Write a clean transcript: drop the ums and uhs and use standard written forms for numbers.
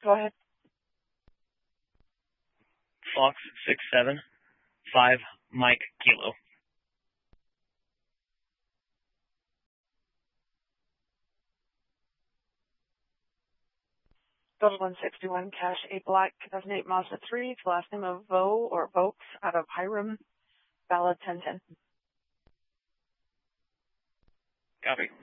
Go ahead. Fox 675 Mike Kilo. Total 161, cash a black 2008 Mazda 3, to last name of Vo or Vokes out of Hiram, valid 1010. Copy.